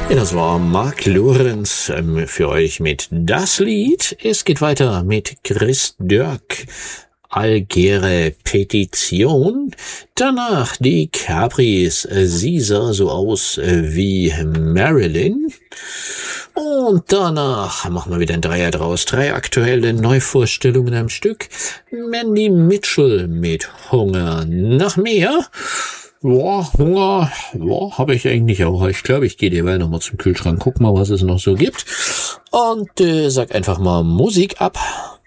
Ja, das war Mark Lorenz für euch mit Das Lied. Es geht weiter mit Chris Dörk. Algere Petition. Danach die Capris. Sie sah so aus wie Marilyn. Und danach machen wir wieder ein Dreier draus. 3 aktuelle Neuvorstellungen am Stück. Mandy Mitchell mit Hunger nach mehr. Ja, Hunger, ja, habe ich eigentlich auch. Ich glaube, ich gehe derweil nochmal zum Kühlschrank, guck mal, was es noch so gibt. Und sag einfach mal Musik ab.